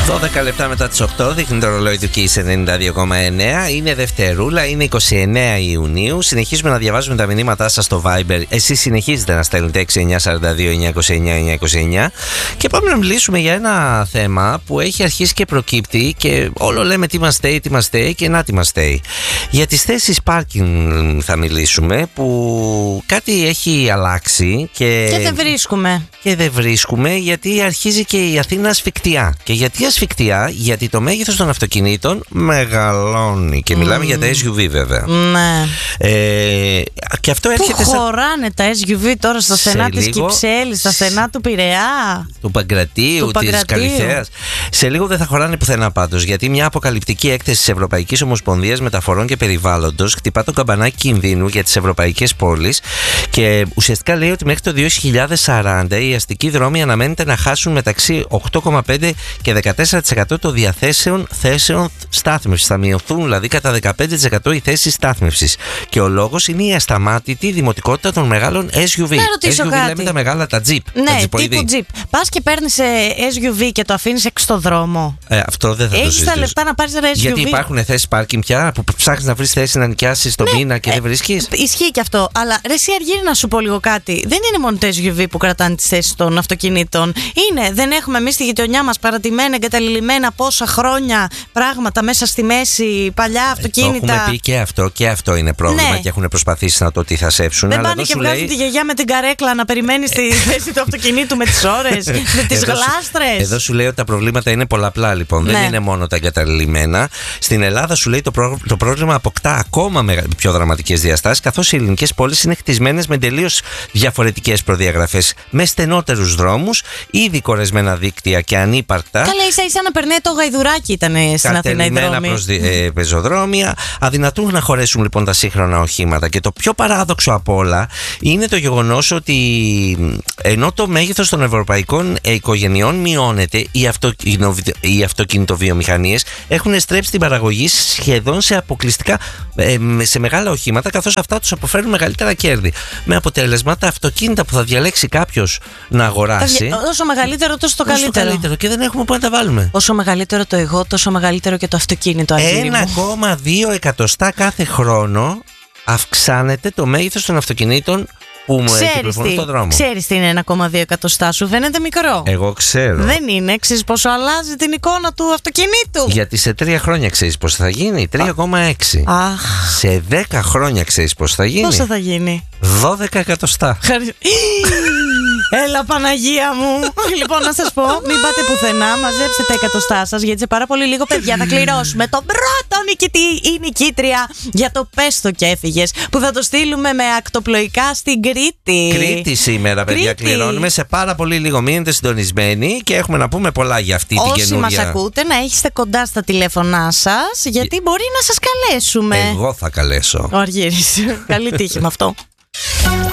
12 λεπτά μετά τις 8 δείχνει το ρολόι του Kiss 92,9. Είναι Δευτερούλα, είναι 29 Ιουνίου. Συνεχίζουμε να διαβάζουμε τα μηνύματά σας στο Viber. Εσείς συνεχίζετε να στέλνετε 6942-929-929. Και πάμε να μιλήσουμε για ένα θέμα που έχει αρχίσει και προκύπτει και όλο λέμε τι μας στέει και να τι μας στέει. Για τις θέσεις πάρκινγκ θα μιλήσουμε, που κάτι έχει αλλάξει και δεν βρίσκουμε γιατί αρχίζει και η Αθήνα ασφικτιά. Και γιατί ασφικτιά? Γιατί το μέγεθος των αυτοκινήτων μεγαλώνει. Και μιλάμε για τα SUV βέβαια. Ναι. Και αυτό έρχεται. Πού χωράνε τα SUV τώρα στα στενά της Κυψέλης, στα στενά του Πειραιά, του Παγκρατίου, της Καλυθέας. Σε λίγο δεν θα χωράνε πουθενά πάντως. Γιατί μια αποκαλυπτική έκθεση της Ευρωπαϊκής Ομοσπονδίας Μεταφορών και Περιβάλλοντος χτυπά το καμπανάκι κινδύνου για τις ευρωπαϊκές πόλεις. Και ουσιαστικά λέει ότι μέχρι το 2040 οι αστικοί δρόμοι αναμένεται να χάσουν μεταξύ 8,5 και 14% των διαθέσεων θέσεων στάθμευσης. Θα μειωθούν δηλαδή κατά 15% οι θέσεις στάθμευσης. Και ο λόγος είναι η ασταμάτητη δημοτικότητα των μεγάλων SUV. SUV λέμε τα μεγάλα, τα Jeep. Ναι, τύπου Jeep. Πας και παίρνεις SUV και το αφήνεις έξω στο δρόμο. Αυτό δεν θα το συζητήσω. Έχεις τα λεφτά να πάρεις ένα SUV? Γιατί υπάρχουν θέσεις πάρκινγκ πια που ψάχνεις να βρεις θέση να νοικιάσεις το μήνα και δεν βρίσκεις. Ισχύει και αυτό. Αλλά ρε εσύ Αργύρη, να σου πω λίγο κάτι. Δεν είναι μόνο τα SUV που κρατάνε τις θέσεις των αυτοκινήτων. Δεν έχουμε εμείς στη γειτονιά μας παρατημένα, εγκαταλειμμένα πόσα χρόνια πράγματα μέσα στη μέση, παλιά αυτοκίνητα. Το έχουμε πει και αυτό είναι πρόβλημα, ναι. Και έχουν προσπαθήσει να το τυθασέψουν. Δεν πάνε και βγάζουν τη γιαγιά με την καρέκλα να περιμένει στη θέση του αυτοκινήτου με τις ώρες, με τις γλάστρες. Εδώ σου λέει ότι τα προβλήματα είναι πολλαπλά λοιπόν. Ναι. Δεν είναι μόνο τα εγκαταλειμμένα. Στην Ελλάδα σου λέει το πρόβλημα αποκτά ακόμα πιο δραματικές διαστάσεις, καθώς οι ελληνικές πόλεις είναι χτισμένες με τελείως διαφορετικές προδιαγραφές. Με στενότερους δρόμους, ήδη κορεσμένα δίκτυα και ανύπαρκτα. Καλά, ίσα-ίσα να περνάει το γαϊδουράκι ήταν στην Αθήνα οι δρόμοι. Πεζοδρόμια. Αδυνατούν να χωρέσουν λοιπόν τα σύγχρονα οχήματα. Και το πιο παράδοξο απ' όλα είναι το γεγονός ότι ενώ το μέγεθος των ευρωπαϊκών οικογενειών μειώνεται, οι αυτοκινητοβιομηχανίες έχουν στρέψει την παραγωγή σχεδόν σε αποκλειστικά σε μεγάλα οχήματα, καθώς αυτά τους αποφέρουν μεγαλύτερα κέρδη. Με αποτέλεσμα τα αυτοκίνητα που θα διαλέξει κάποιος να αγοράσει, όσο μεγαλύτερο τόσο το καλύτερο. Και δεν έχουμε πού να τα βάλουμε. Όσο μεγαλύτερο το εγώ, τόσο μεγαλύτερο και το αυτοκίνητο. 1,2 εκατοστά κάθε χρόνο αυξάνεται το μέγεθος των αυτοκινήτων που κυκλοφορούν στον δρόμο. Ξέρεις τι είναι 1,2 εκατοστά? Σου φαίνεται μικρό. Εγώ ξέρω. Δεν είναι. Ξέρεις πόσο αλλάζει την εικόνα του αυτοκινήτου? Γιατί σε 3 χρόνια ξέρεις πώς θα γίνει? 3,6. Σε 10 χρόνια ξέρεις πώς θα γίνει? Πόσο θα γίνει? 12 εκατοστά. Έλα Παναγία μου. Λοιπόν, να σας πω, μην πάτε πουθενά, μαζέψτε τα εκατοστά σας, γιατί σε πάρα πολύ λίγο, παιδιά, θα κληρώσουμε τον πρώτο νικητή ή νικήτρια για το πες το και έφυγες, που θα το στείλουμε με ακτοπλοϊκά στην Κρήτη. Κρήτη σήμερα, παιδιά, κληρώνουμε σε πάρα πολύ λίγο. Μείνετε συντονισμένοι και έχουμε να πούμε πολλά για αυτή την καινούργια. Όσοι μας ακούτε, να έχετε κοντά στα τηλέφωνά σας, γιατί μπορεί να σας καλέσουμε. Εγώ θα καλέσω. Ο Αργύρης. Καλή τύχη με αυτό.